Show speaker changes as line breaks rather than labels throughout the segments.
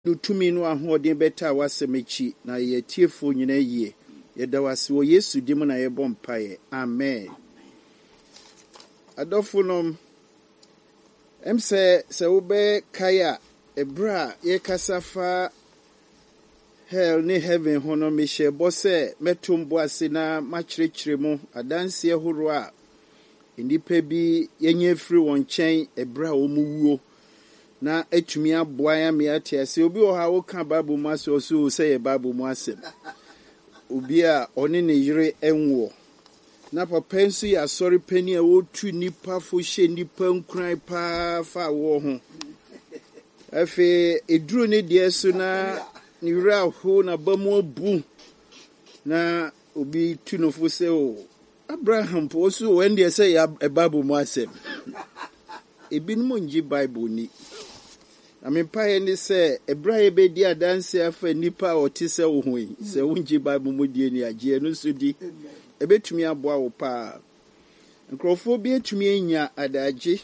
do tumi no ahoɔden bɛta wasɛm akyi na yɛtiefo nyina yie. Yɛda wase wɔ Yesu dim na yɛbɔ mpaeɛ. Amen. Adɔfo nom, sɛ wobɛkae a ɛberɛ a yɛkasa fa hell ne heaven ho no mehyɛ bɔ sɛ mɛto mbo ase na makyerɛkyerɛ mu adanseɛ horoɔ a nnipa bi yɛnyɛ firi wɔn nkyɛn ɛberɛ a wɔn wuo na etumi aboa ya me ate ase obi wɔ ha woka Bible mu ase ɔso sɛ yɛ Bible mu asɛm obi a ɔne ne yere enwo na papa nso yɛ asɔre pani a wotu nipa fo hye nipa nkuran paa fa wɔ ho afi eduru ne deɛ so na ne wura ho na bamu abu na obi tu no fo sɛ o Abraham po so when they say yɛ Bible mu asɛm ebinom ngye Bible ni Amempaye ni sɛ ɛbra yɛbɛdi adanse afa nipa a ɔte sɛ wo ho yi sɛ wongye Bible mu die ni agye no so di ɛbɛtumi aboa wo paa nkrɔfo bi etumi anya adagye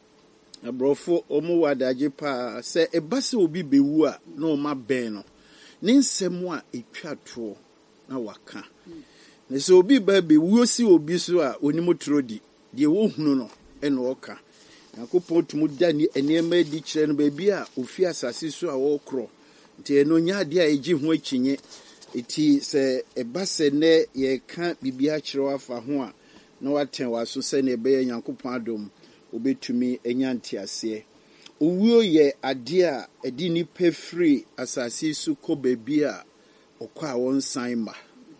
abrɔfo ɔmo wɔ adagye paa sɛ ɛba sɛ obi bewu a na ɔma bɛn no ne nsɛm a etwa toɔ na waka na sɛ obi ba bewu si obi so a onim toro di deɛ wohunu no ɛna ɔka Yakopɔn tumu da ni enema di kyerɛ no baabi a ofi asase so a wɔkorɔ nti ɛno nya ade a ɛgye ho akyinye eti sɛ ɛba sɛ nɛ yɛka bibia kyerɛ afa ho a na waten waso sɛ ne ɛbɛyɛ Yakopɔn adom obetumi enya ntiaseɛ owuo yɛ ade a ɛdi nipa firi asase so kɔ baabi a ɔkɔ a wɔn san ma.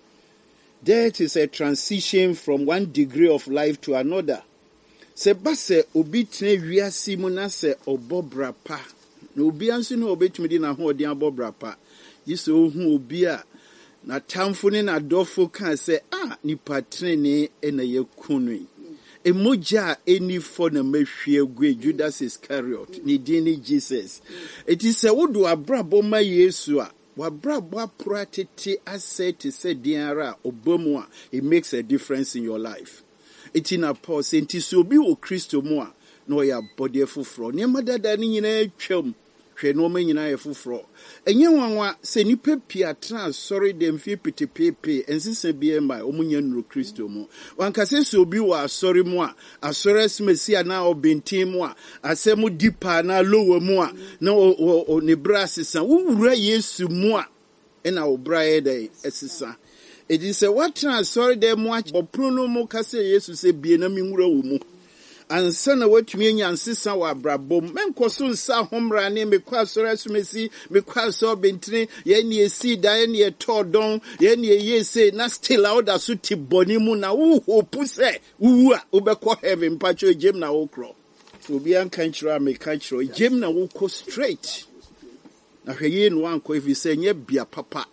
Death is a transition from one degree of life to another. Se base obi tene wiase mu na se obobra pa na obi anso na obetumi di na ho odi abobra pa yiso ohu obi a na tamfo ne na dofo kan se nipa trene na yakunu emoja eni for na mahwie gwe Judas Iscariot ni din ni Jesus eti se wodo abrabo ma Yesu a wabrabo apratete asset se din ara obamu a it makes a difference in your life. Iti na Paul sɛ nti sɛ obi wɔ Kristo mu a na ɔyɛ abɔdeɛ foforɔ nneɛma dada ne nyinaa twam hwɛ nneɛma nyinaa yɛ foforɔ ɛnyɛ nwanwa sɛ nipa pii atena asɔre dɛm fie petepepe nsesa bi ɛma ɔmo nya nnuro Kristo mu wankasɛ sɛ obi wɔ asɔre mu a asɔre asimasi a na ɔbɛnten mu a asɛm di paa na lowa mu a na ne bra asesa wowura Yesu mu a ɛna wo bra yɛ dɛ ɛsesa. It is a what sorry de much but pruno mo kase Yesu se bie na minwura wo mu ansa na watumi anya nsesa wa brabom menko so nsa homra ne mekwa asore asumesi mekwa so bentene ye ne esi da ye ne todon ye ne ye se na still out da so ti boni mu na wo hopu se wu a obekọ heaven pacho jem na wo kro so bi an kan kiro ameka kiro jem na wo ko straight na hweye no anko efi se nye bia papa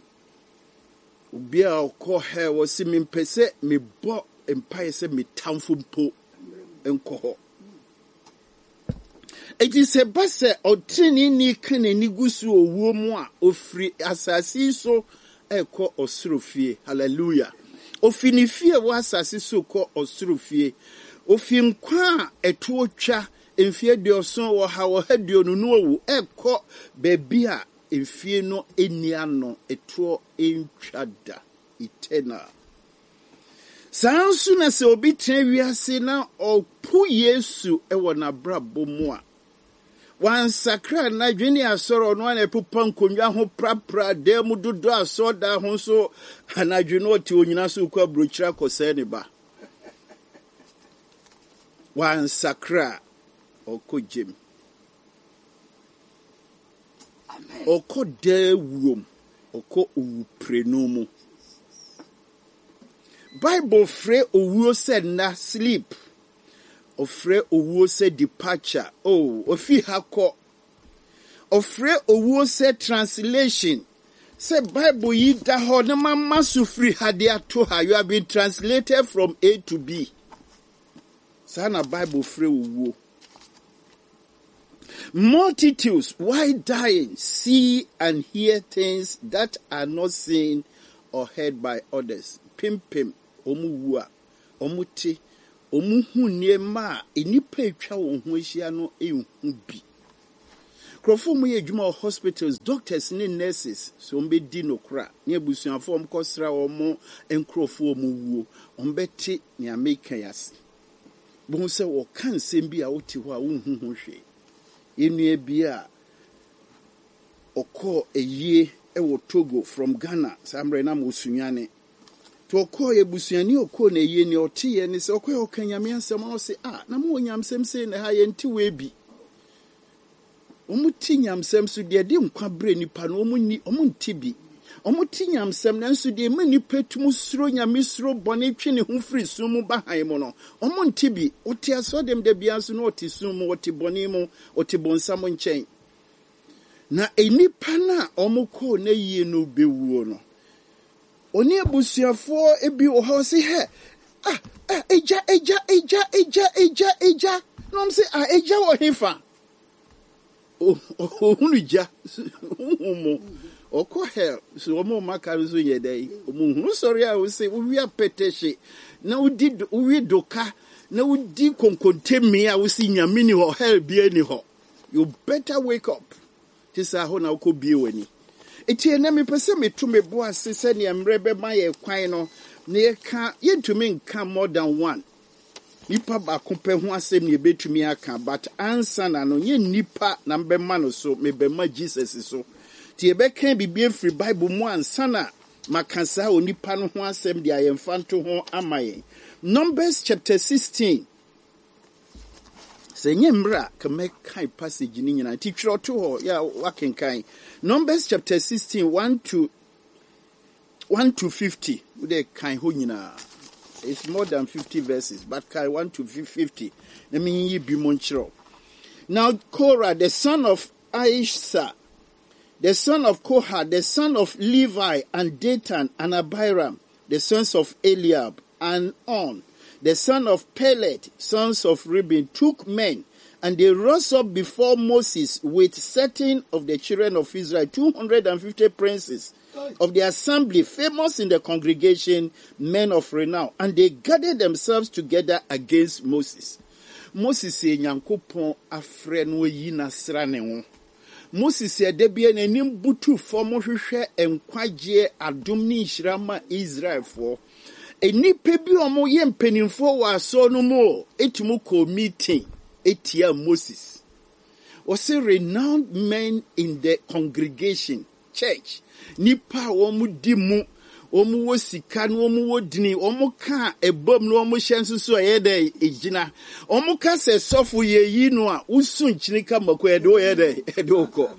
Ubia ɔkɔ hɛ wɔsi mi mpɛ sɛ mi bɔ mpaeɛ sɛ mi tamfo mpo nkɔ hɔ. Eti sɛ ba sɛ ɔtene ni ka n'ani gu so owuo mu a ofiri asase so ɛkɔ ɔsoro fie. Hallelujah. Ofi ne fie wɔ asase so kɔ ɔsoro fie. Ofi nkwa a ɛto twa mfie aduɔson wɔ ha wɔ ha aduonu no owu ɛkɔ baabi a Efie no eniano eto entwada eternal. Sansu na se obi tren wiase na opu Yesu ewo na brabo mu a. Wan sakra na dwene asoro no na epupa nkonwa ho prapra da mu dodo asoda ho so anadwene oti onyina so kwa brochira kose ne ba. Wan sakra okojem Oko de wuom oko owu prenomu Bible frɛ owuo sɛ na sleep ofrɛ owuo sɛ departure ofi hakɔ ofrɛ owuo sɛ translation sɛ Bible yi da hɔ na mama so free hade ato ha you have been translated from A to B sana Bible frɛ owuo Multitudes, while dying, see and hear things that are not seen or heard by others. Pim, omuwa, omuti, omuhu niema, enipa etwa wo ho ahia no ehu bi. Krofo mu ye adwuma hospitals, doctors ne nurses, so mbedi no kra. Ne abusuafo omkosra omo enkrofo omuwuo. Ombeti ne ameka yase. Bo se wo kan sem bi a woti ho a wonhu hwe. Enua bia okọ eyie ewo Togo from Ghana, samre na mosunyane. To okọ ebusuani okọ na eyie ni otiye ni se okọ okanyame ansem o se na mo onyamsem se na ha ye nti we bi. Omuti nyamsem so de nkwa bre nipa no omunti bi. Omuti nyamsem na nso de ma nipa tum suro nyame suro bone twe ne ho firi sumu bahan mo no. Omunti bi oti asodem de bia so no oti sumu oti bone mu oti bonsam nchen. Na enipa na omukọ na yie no bewuo no. Oni abusuafo ebi wo ho se he eja no se eja wo hefa. Ohunja umo oko hell so omo makaru so yedai omuhunu sorry a wo se wo wi apetehye na wi doka na udi konkontemi a wo si nyame ni ho hell bia ni ho. You better wake up. Tisa ho na uko bie wani. Eti na me pese metu me bo ase se ne mrebe ma ye kwan no na ye ka yentumi nka more than one. Nipa ba kompe ho asem ne betumi aka but answer na no ye nipa na mbema no so mebema Jesus so. Ti ebe kan bibie free Bible mu answer na makansa onipa no ho asem de ayemfanto ho amaye. Numbers chapter 16. Se nyemra kame kai passage ni nyina ti twiro to ho ya wakenkan. Numbers chapter 16 1 to 50. Ude kan ho nyina. It's more than 50 verses, but kai 1 to 50. Let me ye be monchiro. Now Korah, the son of Aisha, the son of Kohath, the son of Levi, and Dathan and Abiram, the sons of Eliab, and On, the son of Pelet, sons of Reuben, took men, and they rose up before Moses with certain of the children of Israel, 250 princes of the assembly, famous in the congregation, men of renown, and they gathered themselves together against Moses. Moses said, Nyankopon afre no yi nasra ne ho. Moses said, Debia n'anim butu fo mo hwehwe enkwagye adom ni nhyirama Israel for. Enipa bi omo ye mpanimfo wa so no mo etumu ko meeting etia Moses. Was a renowned men in the congregation, church. Nipa omu dimu, omu wo sika no omu wo dini, omu ka ebom no omu hyenso so yede ejina. Omu ka se sofo ye yi no a usun chinika mako yede o yede edoko.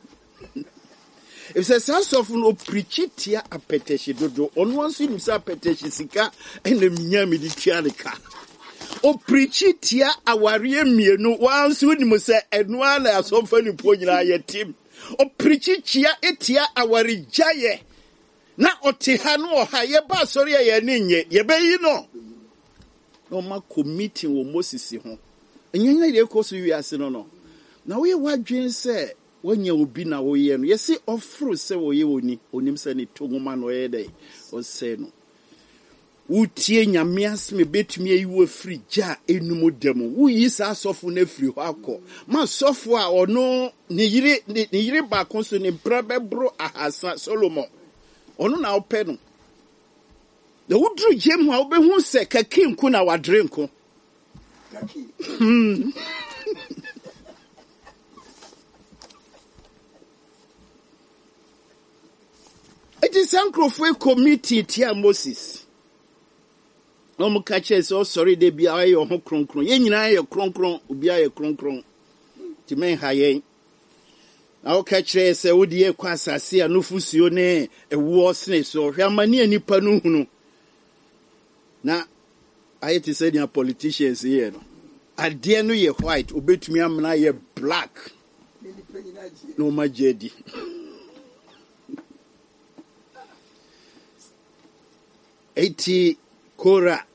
If says sofo no preach tia apeteshi dodo, onu wansu nimsa apeteshi sika ene minyami di tiarika. O preach tia aware mienu wansu nimu se enu ala asofo ni po nyina yetim. O preach chia etia aware jaye. Na otiha no oha ye ba sori ye ninye ye be yi no. No ma committee wo Moses ho. Enyanya de koso wi ase no. Na we wadwen se wanya obi na wo ye no. Ye se ofru se wo ye oni onim se ni tongoma no ye dai. O se no. Utie nyame asme betumi ayiwo free ja enumu demo wo yi sa asofo na free ho akọ ma sofo a ono ne yire ba konso ne brabebro ahasa Solomon ono na opẹ no the wudru jem ho a obehu se kakinku na wadrenko kaki it is Ankrofo committee tia Moses. No mo kache so sorry de bia aye ho kronkron ye nyina aye kronkron obi aye kronkron ti men haye na o kache se wo de ekwa asase anofusuo ne ewo sne so hwe amani anipa no hunu na aye ti say dia politicians here no ade no ye white obetumi amna ye black no majedi eti Korah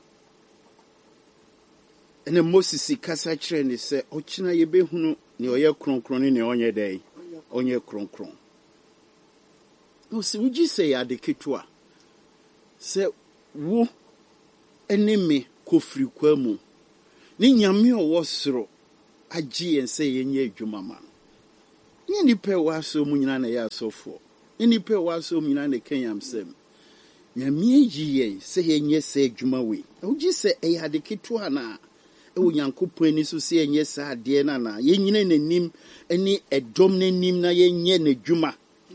ene Moses kasa kire ne se ochina ye behunu ne oye kronkron ne onye dai onye kronkron no se wuji se ya de ketua se wo eneme kofri kwamu ni nyame owo soro agye ense ye nye adwuma ma Nye nipa waso mu nyina na ya asofo. Nye nipa waso mu nyina na kenyam sem. Nyame yiye se yenye se adwuma we. Ogi se eyade keto na ewo Nyankopɔn ani so se yenye sa ade na yenyine nanim ani edom nanim na yenye n'adwuma.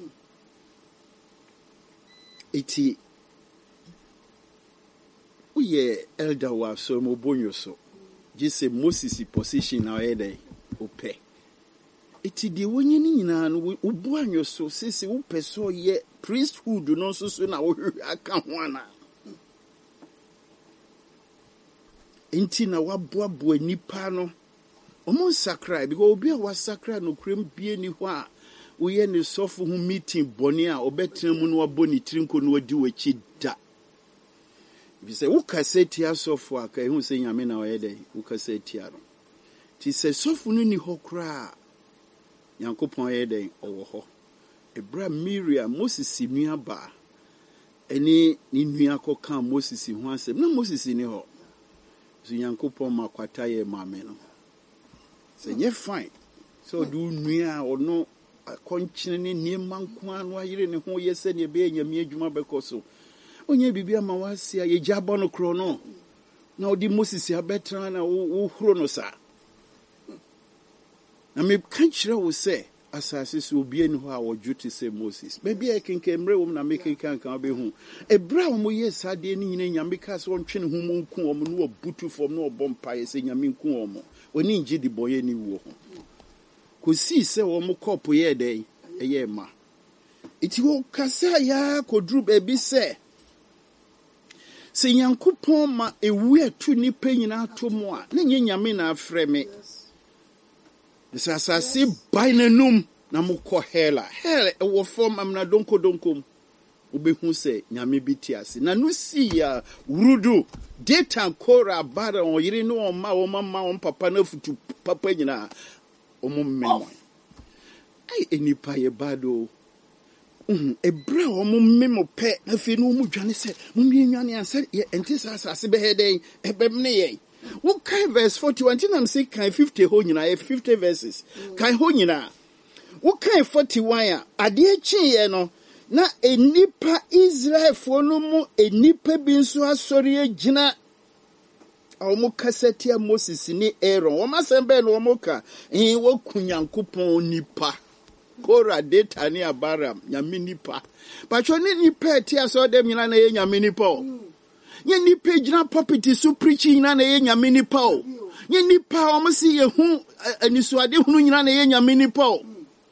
Eti uye elder wa so mo bonyo so. Jise Moses position na oyede ope. Eti de wonye ni nyina no ubu anyo so sese wo peso ye priesthood no so na wo aka ho ana. Enti na waboaboa nipa no omo sakra because obi a wasakra no krem bie ni ho a wo ye ne sofo ho meeting bone a obetra mu no waboni trinko no wadi wachi da. Bi se wo kaseti asofo aka hu se nyame na oyede wo kaseti aro. Ti se sofo no ni hokra Nyankopɔn yɛden ɔwɔ hɔ. Ebra Miriam Moses nua ba. Ɛne ni nua kɔka Moses ho asɛm. Na Moses ni hɔ. So Nyankopɔn makwata yɛ maame no. Sɛ nyɛ fine. So do nua ɔno akɔnkyene ne niema nko anu ayire ne ho yɛ sɛ ne be nyame adwuma bɛkɔ so. Onye bibia ma wasia ye jabɔ no kro no. Na odi Moses abetra na wo huro no sa. Na me kan kyerɛ wo sɛ asase so obi ani hɔ a wɔdwo te sɛ Moses. Baabi a kenka mmerɛ wom na meka kan bɛhu. Ebra wo mo yɛ sade ne nyina nyame ka sɛ ɔntwe ne ho mu nku ɔmo no wabutu fam no ɔbɔ mpae sɛ nyame nku ɔmo. Oni ngye di bɔyɛ ni wo ho. Kosi sɛ ɔmo kɔpo yɛ dɛ ɛyɛ ma. Iti wo kasa ya koduru baabi sɛ Nyankopɔn ma ewu atu nipa nyina to mo a na nye nyame na afrɛ me. Asase by nanum na mukɔ hell ɛwɔ fam amna donko obehu sɛ nyame bi ti ase na no si ya wurudu data kora bara oyire no ma o mama on papa na futu papa nyina o mo mmemo ai enipa ye bado ebra o mo mmemo pɛ na fe no mu dwane sɛ mo nwane ansa enti asase be heden ebem ne ye. What kind verse 41? I'm saying kind 50 ho nyina 50 verses. Kind ho nyina. What kind 41? Ade chi no na enipa Israel fo no mu enipa bi nso asori agina. Omo kasetia Moses ni Aaron. Omo asembe no omo ka wo kunyankopon nipa. Kora data ni Abaram nyame nipa. Pacho ni nipa ti aso dem nyina na ye nyame nipa. Nye nipa gyina property so preaching na ye nyame nipa o. Nye nipa o msi ye hu anisuade hunu nyina na ye nyame nipa o.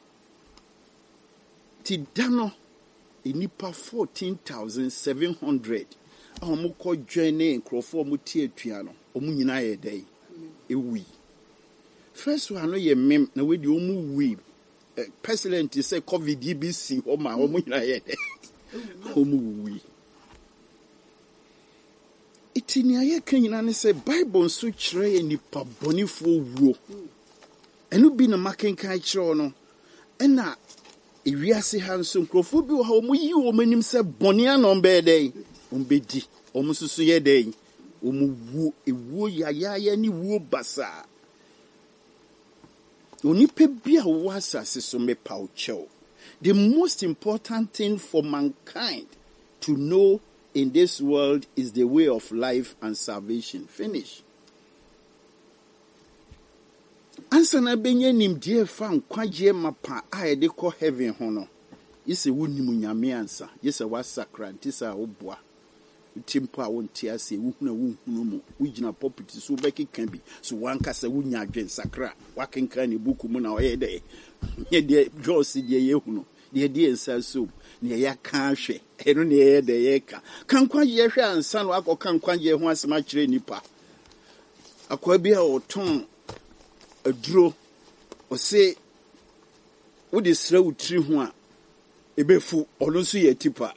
Ti dano nipa 14,700 a omo ko dwane nkrofo omo tie atua no omo nyina ye dai ewi. First one no ye mem na we di omo wi pestilent say covid dbc o ma omo nyina ye dai omo wi. Itini aye kenyina ne se Bible nso kyerɛ nipa bɔnefo wuo. Enu bi na makenkan kyerɛ no. Ɛna ewiase ha nso nkrofo bi wɔ ha omo yi wo manim sɛ bɔne anom bɛɛdɛn. Ombedi. Omo susu yɛ dɛn. Omo wuo ewuo yaya ni wuo basa. Onipa bi a wo asase so mepa wo kyɛw. The most important thing for mankind to know in this world is the way of life and salvation. Finish. Ansa na benye nimdie fa nkwaje mapa a yede kɔ heaven ho no. Yese wonimu nyame ansa. Yese wasakra ntisa oboa. Timpo a wonte ase wuhunu mu. Wugina property so bekeka bi. So wankasa wunya adwen sakra. Wakenka ne buku mu na oyede. Ye de Josi de yehunu. De nsa so ne ya kan hwe eno ne ye de ye ka kankwa ye hwe ansa no akọ kankwa ye ho asema kire nipa akwa bi a oton aduro o se wo de sra utri ho a ebefu ono so ye tipa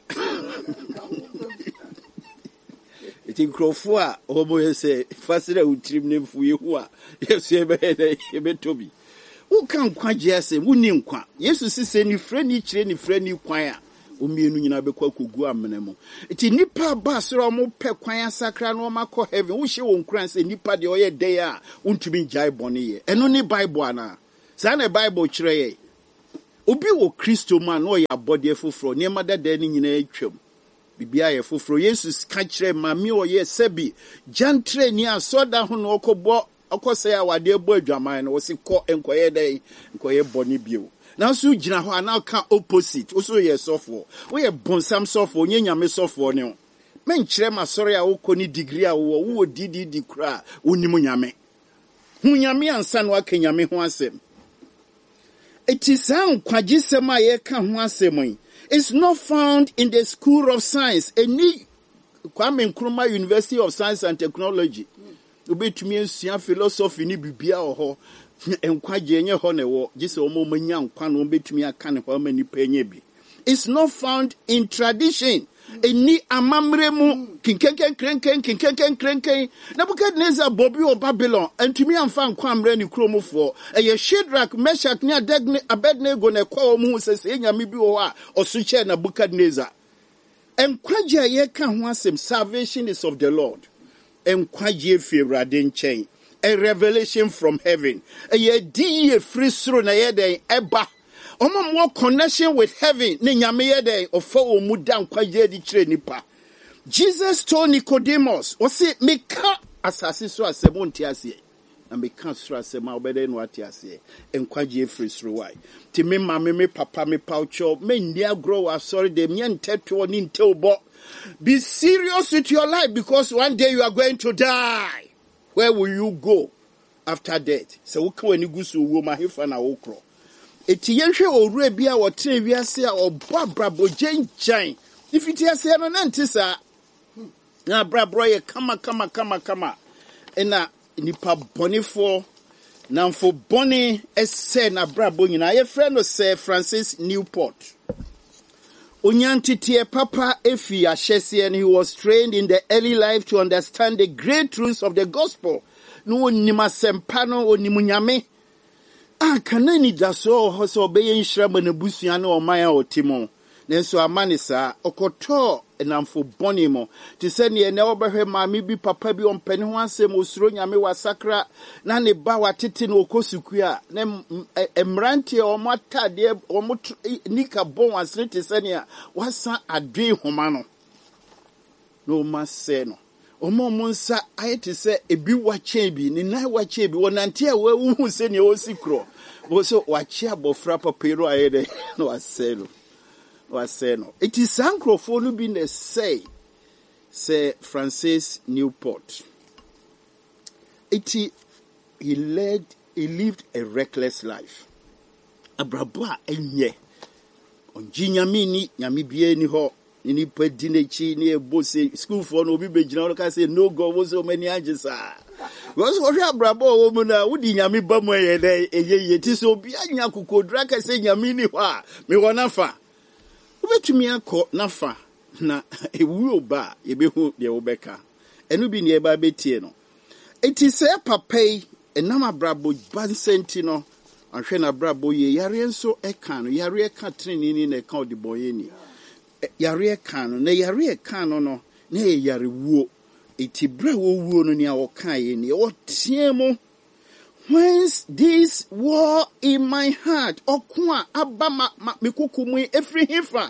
eti krofo a obo ye se fasira utrim ne fu ye ho a ye so ebe tobi wo kan kwaje ase wo ni nkwa Yesu sise ni frɛ ni kire ni frɛ ni kwan a omienu nyina bekwa kogu amene mo eti nipa ba soro mo pɛ kwan asakra no makɔ heaven wo hye won kran se nipa de oyɛ dey a untumi jai bɔne ye ɛno ni Bible ana sa na Bible kyerɛ ye Obi wo Kristo man no ya body foforo ne ma dada ni nyina atwam bibia ye foforo Jesus ka kire mame o ye sebi jantre ni asoda ho no okobo okose ya wade ebo adwaman no wo se kɔ enkoye dai enkoye boni bio na so gina ho ana ka opposite wo so ye sofo wo ye bonsam sofo onye nyame sofo ne ho men kire ma sori a wo kɔ ni degree a wo didi kura wonimu nyame hu nyame ansa no aka nyame ho asem. It is nkwagisema ye ka ho asem. It's not found in the School of Science. Any Kwame Nkrumah University of Science and Technology. Obetumi ensua philosophy ni bibia oho. Enkwaje enye ho ne wo. Gise omo manya nkwa no obetumi aka ne ho mani penye bi. It's not found in tradition. Eni amamremu kinkenken Nebuchadnezzar bobi o Babylon entumi amfa nkwa amre ni kromofo eye Shadrach Meshach ni Abednego ne kwa omu sese enyame bi wo a osuche Nebuchadnezzar enkwaje ye ka ho asem. Salvation is of the Lord. Enkwaje fi Awurade nchen. A revelation from heaven. Eye die free soro na ye den eba more connection with heaven. Jesus told Nicodemus, Meka asasi so asemo ntiase. Na meka so asema obede no atiase. Enkwaje free through why. Ti me mama me papa me paucho me ndia grow sorry de me nteto ni ntebo. Be serious with your life because one day you are going to die. Where will you go after death? So we can when gusu wo mahefa na wokro. Eti yenhwe owura bia wo tene wiase a obo abrabo gyenchan ifiti ase no nantisa na abrabro ye kama ena nipa bonifo namfo boni ese na abrabo nyina ye friend no Sir Francis Newport onyantitie papa efi ahyese and he was trained in the early life to understand the great truths of the gospel no onima sempa no onimunyame kanani daso hoso be yenhira manabusua na omaya otimo nenso amanisa okoto enamfo bonimo ti se ne ne obehwe maami bi papa bi ompani ho asem osuro nyame wasakra na ne ba watete na okosuku a na emrante omatade omut nika bon asre ti se ne wasa adwe homa no mase no omomonsa ayete se ebi wache bi ni na wache bi wonante a wawu se ne osikro bo so wache abofra papero ayede no waselo it is ankrofo be the say Francis Newport he lived a reckless life abrabwa enye onjinyamini nyamibie ni ho ni pedinechi ni ebose school for no bi begina o ka say no God was so many angesa because o hwa brabo wo mu na wudi nyame ba mu eye ti so bi anya kokodra ka say nyame ni ho a me wona fa obetumi akọ nafa na ewu oba yebehu de obeka enu bi ne e ba betie no eti say papai enama brabo bansenti no ahwe na brabo ye yare nso eka no yare eka trenini na eka odiboye ni yare eka no na yare eka no no na yare wuo eti bra wo wuo no ni a woka ye ni o tiemu whence this war in my heart okwa abama mekukumu efri hifa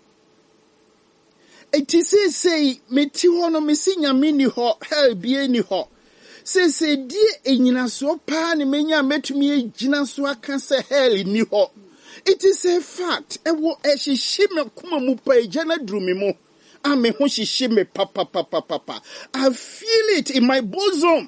eti say meti ho no mesi nyame ni ho hell bie ni ho say die enyina so pa ne menya metumi egina so aka se hell ni ho. It is a fact ewo ehihime kuma mu pa ejana drumi mu ame ho hihime papa I feel it in my bosom.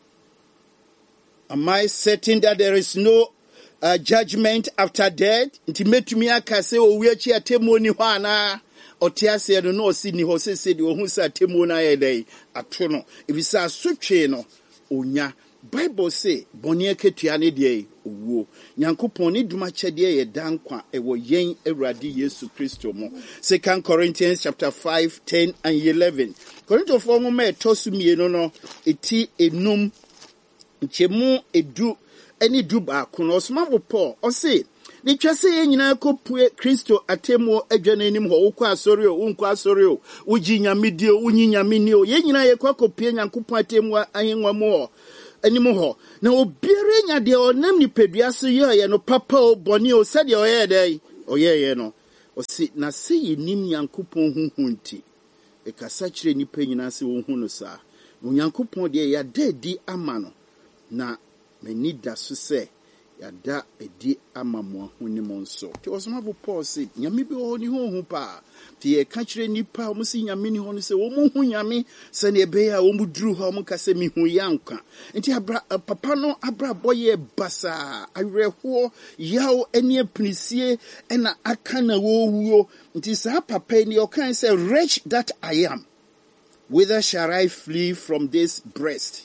Am I certain that there is no judgment after death? Intimatumi aka se owiachi atemu ni ho ana otiase no no si ni ho se de ohun sa atemu na ye dai ato no ibisa asotwe no onya Bible say boni aketua ne de owuo nyankopon ne duma kyede ye dankwa ewo yen Awurade Yesu Kristo mo. 2 Corinthians chapter 5 10 and 11 Korinto fo mo ma etosu mienu no eti enum nchemu edu eni du ba kono osmafo Paul o say ni twase ye nyina kopue Kristo atemo adwane nim ho wokọ asori o unko asori o uji nyamedi o unyi nyameni o ye nyina ye kwakopie nyankopon atemo ahenwa mo anymore. Now, Birin, the old name Pedria, so yeah, no papa or Bonnie said your hair day. Oh, yeah, no. Or sit na say ye nim Yankupon hunti. A cassatre ni penny nancy wonhunosa. When Yankupon de ya dead di amano. Na me need that to say. Yada edi amamwa hunimonso. Te was my Paul said, Yamibi only home pa. The country nipa, Musi Yamini Hon say, Omo Yami, Sanya Bea, Omu drew home Casemi Huyanka. And tia papano abra boye basa. I reho yao any plicie and a kana wo. It is a papa in your kind say, wretch that I am. Whither shall I flee from this breast?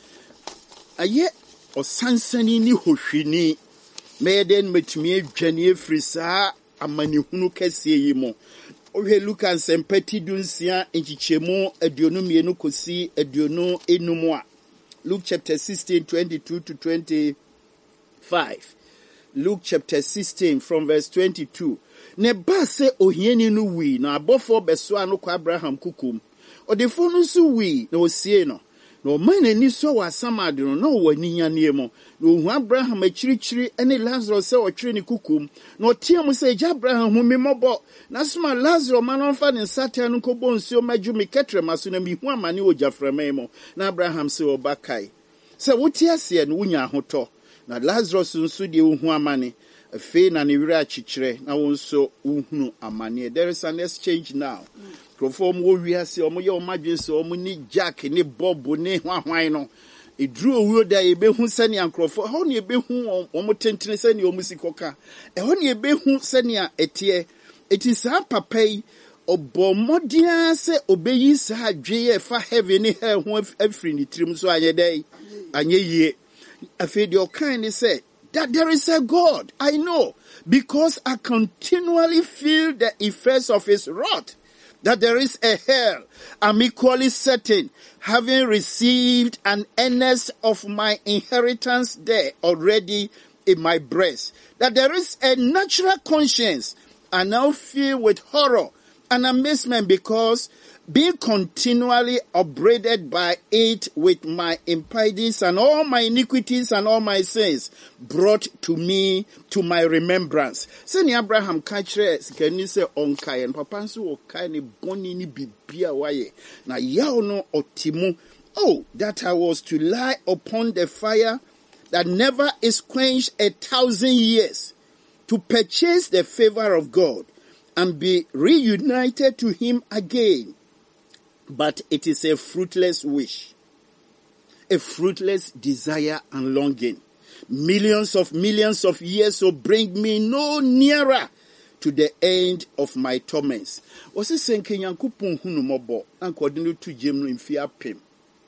Aye. O sansani ni hohwini meden metumi adwane frisa amani hunu kase yi mo ohwe Luka nsempati dunsia enchichemu aduonu mienu kosi aduonu enum a Luke chapter 16 22 to 25. Luke chapter 16 from verse 22. Ne ba se ohiani no wi na abofo beso anu kwa Abraham kukum odefo no so wi na osie no. No man ni so wa samadro no wani yanie mo no hu Abraham achirichiri ene Lazarus se otwere ni kukum no tiam se ja Abraham hu mimobo na soma Lazarus man fa ne satan no kobo nsuo madwumi ketre maso na mihu amane ojaframa mo na Abraham se obakai se wotiase no wunya ahoto na Lazarus nso de hu amane afi na ne wira achichire na wonso uhunu amane. There is an exchange now. Perform wo wiase omo ye omadwense omo ni Jack ni Bob ni hwahwan no edru owuo da ebehu sane ankrofo ho ne ebehu omo tentene sane omo sikoka ho ne ebehu sane etie etisa papai obomodia se obeyi sa adweye fa heaven ni hell ho afri ni trim so anye dai anye yie afedi okan ni say that there is a God. I know because I continually feel the effects of his wrath. That there is a hell. I'm equally certain, having received an earnest of my inheritance there already in my breast, that there is a natural conscience I now feel with horror and amazement because being continually upbraided by it with my impidings and all my iniquities and all my sins brought to me to my remembrance. Sani Abraham kachre sikani se onkai and papansu okai ni boni ni bibia waye na yao no otimu. Oh, that I was to lie upon the fire that never is quenched 1,000 years to purchase the favor of God and be reunited to him again. But it is a fruitless wish, a fruitless desire and longing. Millions of years will bring me no nearer to the end of my torments. Was it saying Kenyankupon hunumobo and coordinate to Jim in fear pim?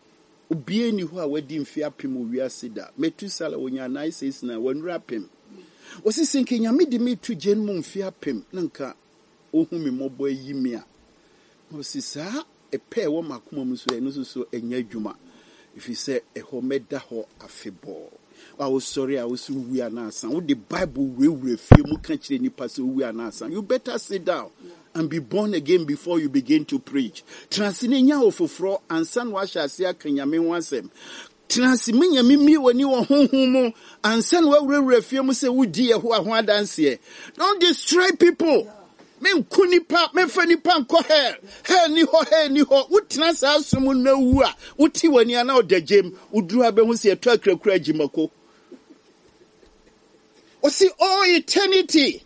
Ubie ni who are wedding fear pim we are sida. Metusala when your nice is now when rap him. Was it saying Kenyamidi me to Jen Moon fear pim? Nanka ohumi mobo yimia. Was it sir? A pair of Makumamus and also a Yajuma. If you say a homeda ho a fibor. I was sorry, I was we are not son. What the Bible will refuse you can't any person we are not son. You better sit down and be born again before you begin to preach. Transinia of fro and son wash as ya can yamin once him. Transimia mimi when you are home and son will refuse say, would dear who are dance here. Don't destroy people. Men kunipa men fanipa ko hell ni ho wutina sa sumu na wu a wuti wani ana odagem uduru abehu se eto akrakura jimako o see all eternity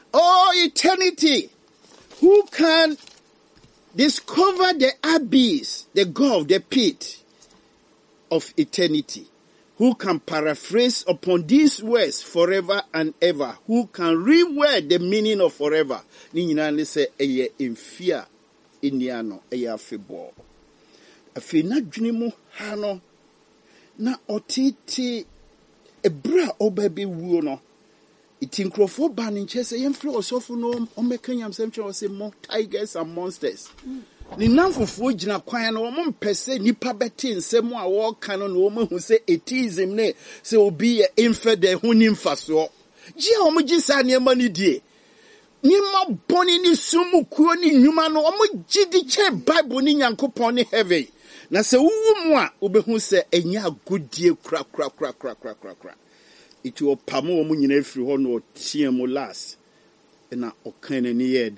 who can discover the abyss, the gulf, the pit of eternity? Who can paraphrase upon these words forever and ever? Who can reword the meaning of forever? Ni nyina say eye infia iniano eye afebo. Afi na dwene mu ha no na otiti ebra obabe wuo no. Itinkrofo ba ne nche say yemfre osofo no omekanyam semche o say more tigers and monsters. Ni namfofo gina kwan no mo mpese nipa beti nsem a wo kan no wo mahu se atheism ne se obi ye infidel hu ni mfaso ji a mo gi sa ne ma ni die ni ma boni ni sumu kuo ni nyuma no mo gi di che Bible ni Nyankopon ni heaven Na se wuwu mu a obehu se enya agodie kra. Iti opamo mu nyina afiri ho no tie mu last. Na okan ni ye